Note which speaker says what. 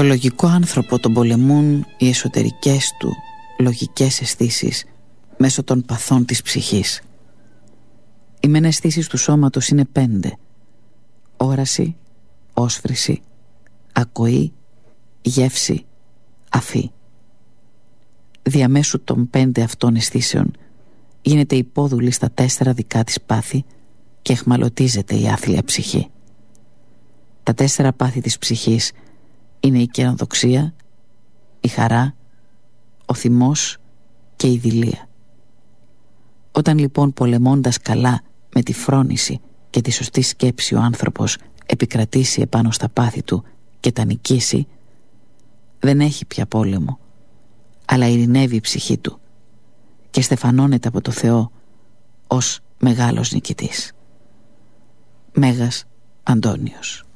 Speaker 1: Το λογικό άνθρωπο τον πολεμούν οι εσωτερικές του λογικές αισθήσεις μέσω των παθών της ψυχής. Οι μεν αισθήσεις του σώματος είναι 5: όραση, όσφρηση, ακοή, γεύση, αφή. Διαμέσου των 5 αυτών αισθήσεων γίνεται υπόδουλη στα 4 δικά της πάθη και εχμαλωτίζεται η άθλια ψυχή. Τα 4 πάθη της ψυχής είναι η καινοδοξία, η χαρά, ο θυμός και η δειλία. Όταν λοιπόν πολεμώντας καλά με τη φρόνηση και τη σωστή σκέψη ο άνθρωπος επικρατήσει επάνω στα πάθη του και τα νικήσει, δεν έχει πια πόλεμο, αλλά ειρηνεύει η ψυχή του και στεφανώνεται από το Θεό ως μεγάλος νικητής. Μέγας Αντώνιος.